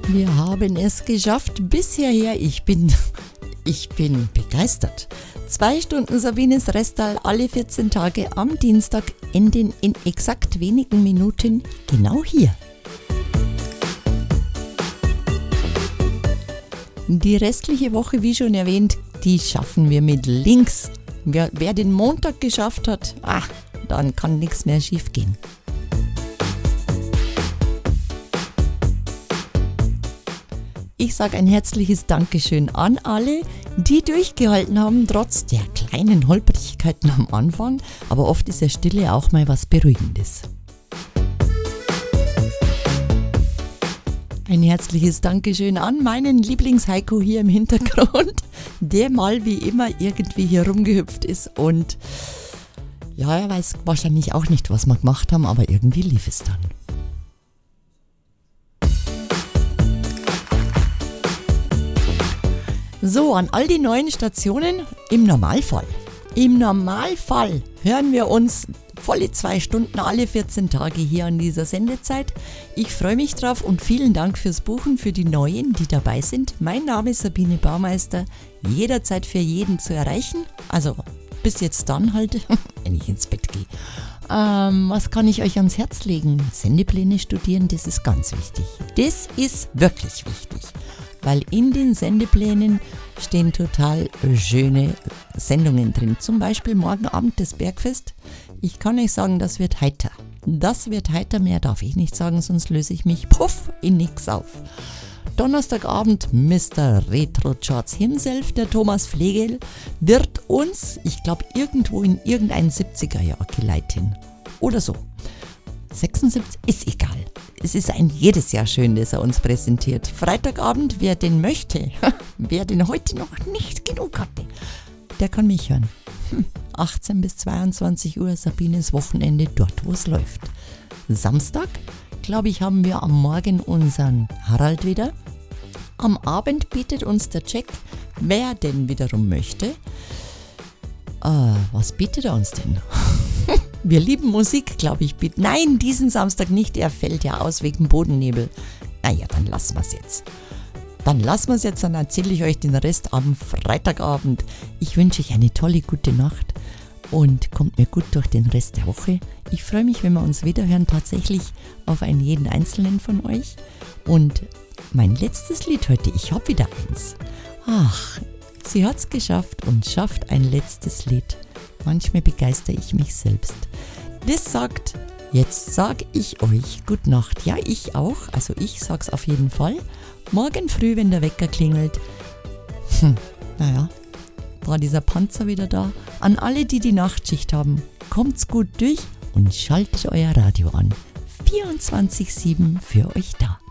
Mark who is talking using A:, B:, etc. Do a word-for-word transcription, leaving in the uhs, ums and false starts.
A: Wir haben es geschafft bis hierher. Ich bin, ich bin begeistert. Zwei Stunden Sabines Restal alle vierzehn Tage am Dienstag enden in exakt wenigen Minuten genau hier. Die restliche Woche, wie schon erwähnt, die schaffen wir mit links. Wer, wer den Montag geschafft hat, ach, dann kann nichts mehr schief gehen. Ich sage ein herzliches Dankeschön an alle, die durchgehalten haben, trotz der kleinen Holprigkeiten am Anfang. Aber oft ist ja Stille auch mal was Beruhigendes. Ein herzliches Dankeschön an meinen Lieblings-Heiko hier im Hintergrund, der mal wie immer irgendwie hier rumgehüpft ist. Und ja, er weiß wahrscheinlich auch nicht, was wir gemacht haben, aber irgendwie lief es dann. So, an all die neuen Stationen im Normalfall. Im Normalfall hören wir uns volle zwei Stunden alle vierzehn Tage hier an dieser Sendezeit. Ich freue mich drauf und vielen Dank fürs Buchen für die Neuen, die dabei sind. Mein Name ist Sabine Baumeister, jederzeit für jeden zu erreichen. Also bis jetzt dann halt, wenn ich ins Bett gehe. Ähm, was kann ich euch ans Herz legen? Sendepläne studieren, das ist ganz wichtig. Das ist wirklich wichtig. Weil in den Sendeplänen stehen total schöne Sendungen drin. Zum Beispiel morgen Abend das Bergfest. Ich kann euch sagen, das wird heiter. Das wird heiter, mehr darf ich nicht sagen, sonst löse ich mich puff in nix auf. Donnerstagabend Mister Retro Charts himself, der Thomas Flegel, wird uns, ich glaube, irgendwo in irgendein siebziger-Jahr geleiten. Oder so. sechsundsiebzig, ist egal. Es ist ein jedes Jahr schön, dass er uns präsentiert. Freitagabend, wer den möchte, wer den heute noch nicht genug hatte, der kann mich hören. achtzehn bis zweiundzwanzig Uhr Sabines Wochenende, dort wo es läuft. Samstag, glaube ich, haben wir am Morgen unseren Harald wieder. Am Abend bietet uns der Jack, wer denn wiederum möchte. Äh, was bietet er uns denn? Wir lieben Musik, glaube ich. Nein, diesen Samstag nicht. Er fällt ja aus wegen Bodennebel. Naja, dann lassen wir es jetzt. Dann lassen wir es jetzt, dann erzähle ich euch den Rest am Freitagabend. Ich wünsche euch eine tolle, gute Nacht und kommt mir gut durch den Rest der Woche. Ich freue mich, wenn wir uns wiederhören, tatsächlich auf einen jeden einzelnen von euch. Und mein letztes Lied heute, ich habe wieder eins. Ach, sie hat es geschafft und schafft ein letztes Lied. Manchmal begeistere ich mich selbst. Das sagt, jetzt sage ich euch Gute Nacht. Ja, ich auch. Also ich sag's auf jeden Fall. Morgen früh, wenn der Wecker klingelt, hm, naja, war dieser Panzer wieder da. An alle, die die Nachtschicht haben, kommt's gut durch und schaltet euer Radio an. vierundzwanzig sieben für euch da.